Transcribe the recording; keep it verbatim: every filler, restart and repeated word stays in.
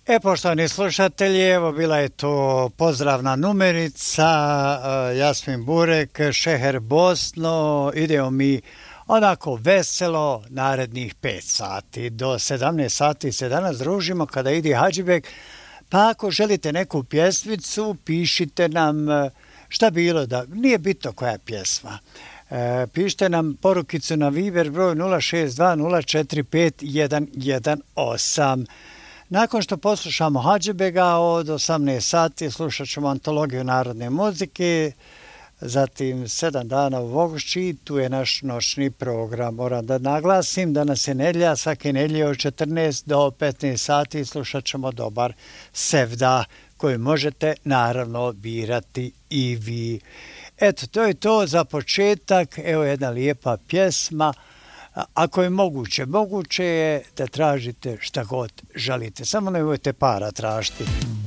E, poštovani slušatelji, evo bila je to pozdravna numerica, Jasmin Burek, Šeher Bosno, idemo mi onako veselo narednih pet sati. Do sedamnaest sati se danas družimo kada ide Hadžibek, pa ako želite neku pjesmicu, pišite nam šta bilo da, nije bitno koja pjesma. E, pišite nam porukicu na Viber broj nula šest dva nula četiri pet jedan jedan osam. Nakon što poslušamo Hadžibega od osamnaest sati slušat ćemo antologiju narodne muzike, zatim sedam dana u Vogošći, tu je naš noćni program. Moram da naglasim, danas je nedjelja, svake nedjelje od četrnaest do petnaest sati slušat ćemo dobar sevda koji možete naravno birati i vi. Eto, to je to za početak, evo jedna lijepa pjesma. Ako je moguće, moguće je da tražite šta god želite, samo nemojte para tražiti.